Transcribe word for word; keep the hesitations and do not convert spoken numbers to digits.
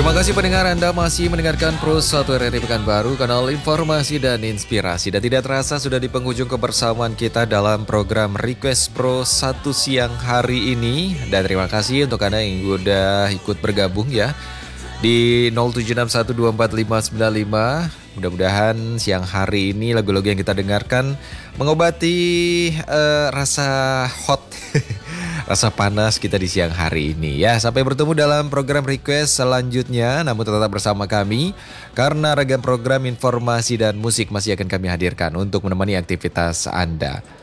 Terima kasih pendengar, Anda masih mendengarkan Pro satu R R I Pekanbaru, kanal informasi dan inspirasi. Dan tidak terasa sudah di penghujung kebersamaan kita dalam program Request Pro satu siang hari ini. Dan terima kasih untuk Anda yang sudah ikut bergabung ya di nol tujuh enam satu dua empat lima sembilan lima. Mudah-mudahan siang hari ini lagu-lagu yang kita dengarkan mengobati uh, rasa hot rasa panas kita di siang hari ini ya. Sampai bertemu dalam program request selanjutnya, namun tetap bersama kami karena ragam program informasi dan musik masih akan kami hadirkan untuk menemani aktivitas Anda.